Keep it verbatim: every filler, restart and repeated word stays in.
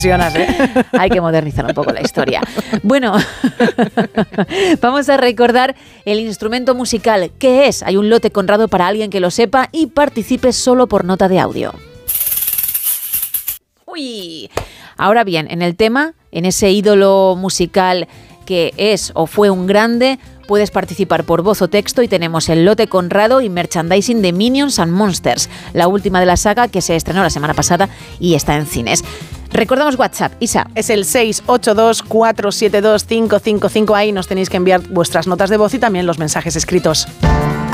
¿eh? Hay que modernizar un poco la historia. Bueno, vamos a recordar el instrumento musical. ¿Qué es? Hay un lote Conrado para alguien que lo sepa y participe solo por nota de audio. Uy. Ahora bien, en el tema, en ese ídolo musical que es o fue un grande, puedes participar por voz o texto y tenemos el lote Conrado y merchandising de Minions and Monsters, la última de la saga que se estrenó la semana pasada y está en cines. Recordamos WhatsApp, Isa. Es el seis ocho dos, cuatro siete dos, cinco cinco cinco. Ahí nos tenéis que enviar vuestras notas de voz y también los mensajes escritos.